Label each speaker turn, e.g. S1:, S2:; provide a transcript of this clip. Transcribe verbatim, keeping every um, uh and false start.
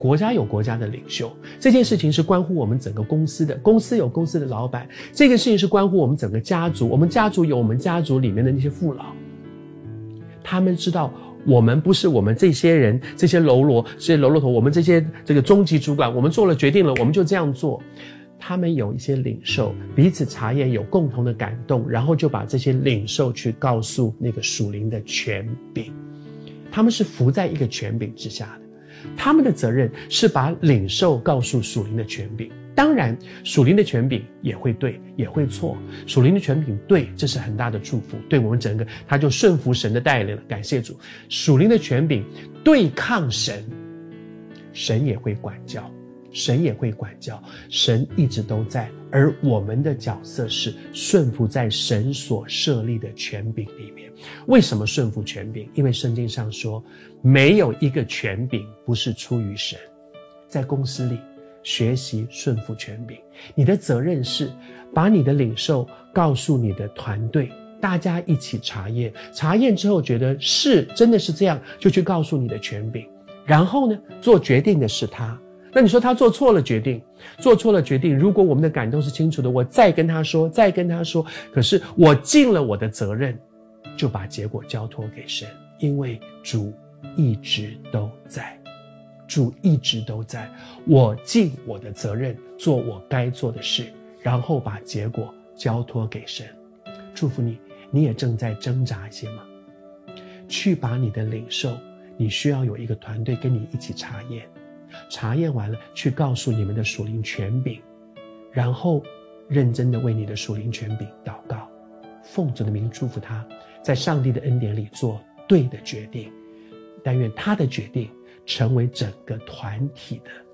S1: 国家有国家的领袖，这件事情是关乎我们整个公司的，公司有公司的老板，这个事情是关乎我们整个家族，我们家族有我们家族里面的那些父老，他们知道我们不是我们这些人，这些喽啰，这些喽啰头，我们这些这个中级主管，我们做了决定了，我们就这样做。他们有一些领受，彼此查验，有共同的感动，然后就把这些领受去告诉那个属灵的权柄。他们是服在一个权柄之下的，他们的责任是把领受告诉属灵的权柄。当然属灵的权柄也会对也会错，属灵的权柄对，这是很大的祝福，对我们整个他就顺服神的带领了，感谢主。属灵的权柄对抗神，神也会管教，神也会管教，神一直都在，而我们的角色是顺服在神所设立的权柄里面。为什么顺服权柄？因为圣经上说没有一个权柄不是出于神。在公司里学习顺服权柄，你的责任是把你的领受告诉你的团队，大家一起查验，查验之后觉得是真的是这样，就去告诉你的权柄，然后呢做决定的是他。那你说他做错了决定，做错了决定，如果我们的感动是清楚的，我再跟他说，再跟他说，可是我尽了我的责任，就把结果交托给神，因为主一直都在，主一直都在，我尽我的责任，做我该做的事，然后把结果交托给神。祝福你，你也正在挣扎一些吗？去把你的领受，你需要有一个团队跟你一起查验，查验完了去告诉你们的属灵权柄，然后认真的为你的属灵权柄祷告，奉主的名祝福他，在上帝的恩典里做对的决定，但愿他的决定成为整个团体的